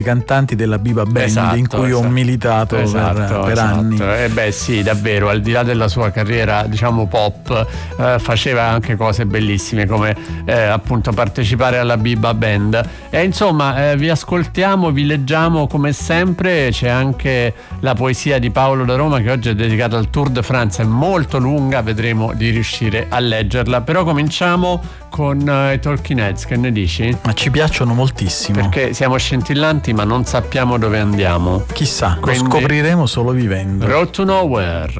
cantanti della Biba Band, in cui ho militato per anni. Beh sì, davvero, al di là della sua carriera diciamo pop, faceva anche cose bellissime come appunto partecipare alla Biba Band. E insomma vi ascoltiamo, vi leggiamo come sempre. C'è anche la poesia di Paolo da Roma, che oggi è dedicata al Tour de France, è molto lunga, vedremo di riuscire a leggerla. Però cominciamo con i Talking Heads, che ne dici? Ma ci piacciono moltissimo, perché siamo scintillanti ma non sappiamo dove andiamo. Chissà, lo scopriremo solo vivendo. Road to Nowhere.